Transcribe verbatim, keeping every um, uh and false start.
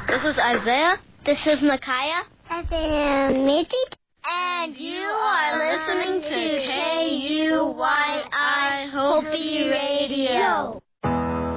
This is Isaiah. This is Micaiah. This is Mitzi. And you are listening to K U Y I Hopi Radio.